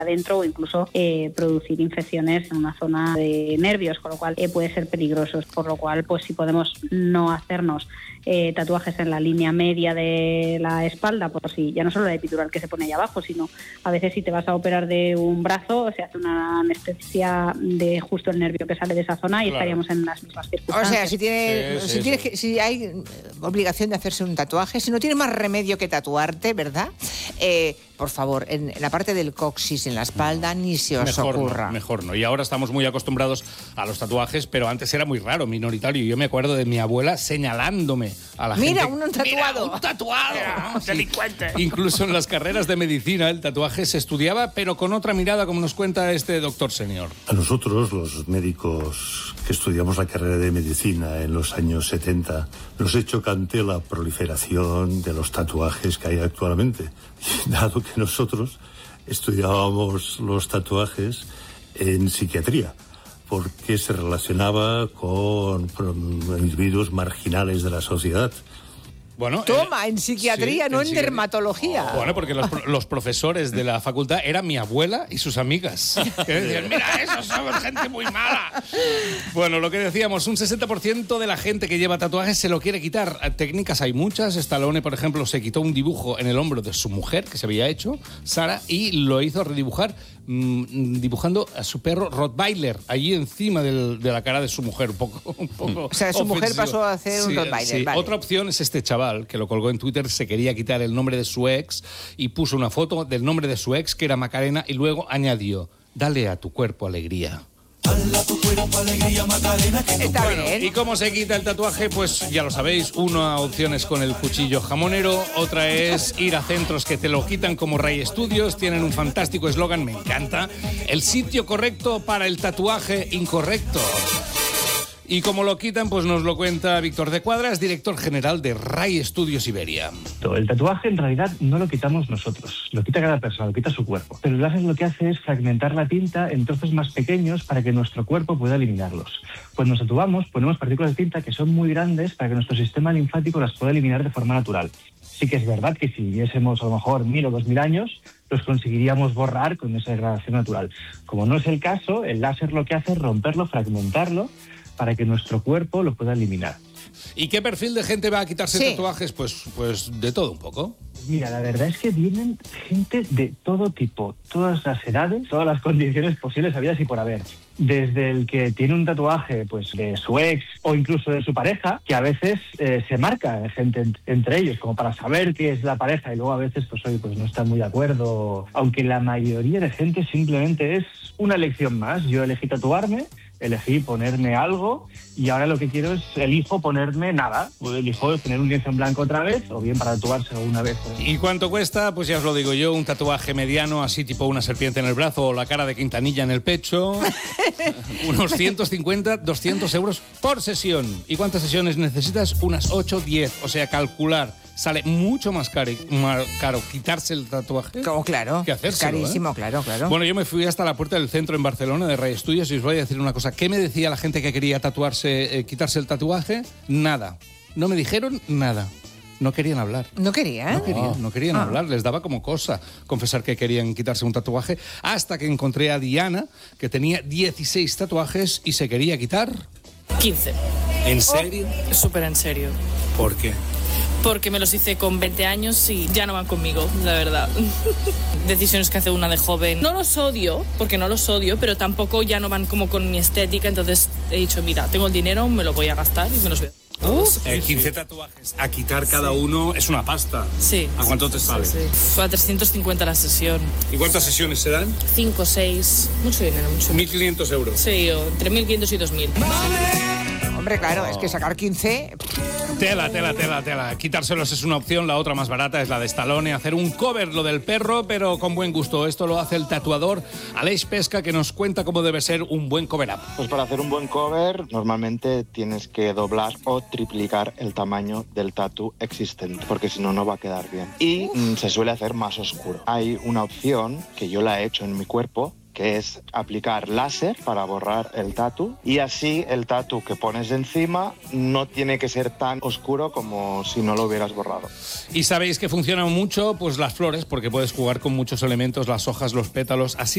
adentro o incluso producir infecciones en una zona de nervios, con lo cual puede ser peligroso. Por lo cual, pues si podemos no hacernos tatuajes en la línea media de la espalda, pues sí, ya no solo la epidural que se pone ahí abajo, sino a veces si te vas a operar de un brazo, se hace una anestesia de justo el nervio que sale de esa zona y estaríamos en las mismas circunstancias. O sea, si hay obligación de hacerse un tatuaje, si no tiene más remedio que tatuarte, ¿verdad? Por favor, en la parte del coxis, en la espalda, ni se os ocurra. Mejor no. Y ahora estamos muy acostumbrados a los tatuajes, pero antes era muy raro, minoritario. Yo me acuerdo de mi abuela señalándome a la gente. Mira, un tatuado. ¡Mira, un tatuado! Mira, un delincuente. Incluso en las carreras de medicina el tatuaje se estudiaba, pero con otra mirada, como nos cuenta este doctor senior. A nosotros, los médicos que estudiamos la carrera de medicina en los años 70, nos chocante la proliferación de los tatuajes que hay actualmente. Dado que nosotros estudiábamos los tatuajes en psiquiatría, porque se relacionaba con individuos marginales de la sociedad. Bueno, toma, en psiquiatría, sí, no en dermatología. Bueno, porque los profesores de la facultad eran mi abuela y sus amigas. Que decían, mira, esos somos gente muy mala. Bueno, lo que decíamos, un 60% de la gente que lleva tatuajes se lo quiere quitar. Técnicas hay muchas. Stallone, por ejemplo, se quitó un dibujo en el hombro de su mujer, que se había hecho, Sara, y lo hizo redibujar dibujando a su perro Rottweiler allí encima de la cara de su mujer, un poco o sea, su mujer pasó a hacer un Rottweiler. Sí. Vale. Otra opción es este chaval que lo colgó en Twitter, se quería quitar el nombre de su ex y puso una foto del nombre de su ex, que era Macarena, y luego añadió, dale a tu cuerpo alegría. Está bien. ¿Y cómo se quita el tatuaje? Pues ya lo sabéis, una opción es con el cuchillo jamonero, otra es ir a centros que te lo quitan como Ray Studios, tienen un fantástico eslogan, me encanta, el sitio correcto para el tatuaje incorrecto. Y como lo quitan, pues nos lo cuenta Víctor de Cuadras, director general de Ray Studios Iberia. El tatuaje en realidad no lo quitamos nosotros, lo quita cada persona, lo quita su cuerpo. Pero el láser lo que hace es fragmentar la tinta en trozos más pequeños para que nuestro cuerpo pueda eliminarlos. Cuando nos tatuamos, ponemos partículas de tinta que son muy grandes para que nuestro sistema linfático las pueda eliminar de forma natural. Sí que es verdad que si viviésemos a lo mejor 1000 o 2000 años, los conseguiríamos borrar con esa degradación natural. Como no es el caso, el láser lo que hace es romperlo, fragmentarlo, para que nuestro cuerpo lo pueda eliminar. ¿Y qué perfil de gente va a quitarse tatuajes? Pues de todo un poco. Mira, la verdad es que vienen gente de todo tipo, todas las edades, todas las condiciones posibles habidas y por haber. Desde el que tiene un tatuaje pues de su ex o incluso de su pareja, que a veces se marca gente entre ellos, como para saber que es la pareja, y luego a veces pues no están muy de acuerdo. Aunque la mayoría de gente simplemente es una elección más. Yo elegí tatuarme, elegí ponerme algo y ahora lo que quiero es, elijo ponerme nada. Elijo tener un lienzo en blanco otra vez o bien para tatuarse una vez. ¿Y cuánto cuesta? Pues ya os lo digo yo, un tatuaje mediano, así tipo una serpiente en el brazo o la cara de Quintanilla en el pecho. Unos 150, 200 euros por sesión. ¿Y cuántas sesiones necesitas? Unas 8, 10. O sea, calcular. Sale mucho más caro quitarse el tatuaje. Claro, que hacérselo, carísimo, claro. Bueno, yo me fui hasta la puerta del centro en Barcelona de Ray Studios y os voy a decir una cosa. ¿Qué me decía la gente que quería tatuarse, quitarse el tatuaje? Nada. No me dijeron nada. No querían hablar. ¿No querían? No querían hablar. Les daba como cosa confesar que querían quitarse un tatuaje, hasta que encontré a Diana, que tenía 16 tatuajes y se quería quitar 15. ¿En serio? Súper en serio. ¿Por qué? Porque me los hice con 20 años y ya no van conmigo, la verdad. Decisiones que hace una de joven. No los odio, porque no los odio, pero tampoco ya no van como con mi estética. Entonces he dicho, mira, tengo el dinero, me lo voy a gastar y me los voy a... 15 tatuajes a quitar cada uno es una pasta. Sí. ¿A cuánto te sale? Sí. Fue a 350 la sesión. ¿Y cuántas sesiones se dan? 5, 6, mucho dinero, mucho. 1.500 euros. Sí, o entre 1.500 y 2.000. Hombre, claro, es que sacar 15... Tela. Quitárselos es una opción, la otra más barata es la de Stallone, hacer un cover, lo del perro, pero con buen gusto. Esto lo hace el tatuador Aleix Pesca, que nos cuenta cómo debe ser un buen cover-up. Pues para hacer un buen cover, normalmente tienes que doblar o triplicar el tamaño del tatu existente, porque si no, no va a quedar bien. Y se suele hacer más oscuro. Hay una opción, que yo la he hecho en mi cuerpo, que es aplicar láser para borrar el tatu, y así el tatu que pones encima no tiene que ser tan oscuro como si no lo hubieras borrado. Y sabéis que funcionan mucho pues las flores, porque puedes jugar con muchos elementos, las hojas, los pétalos, así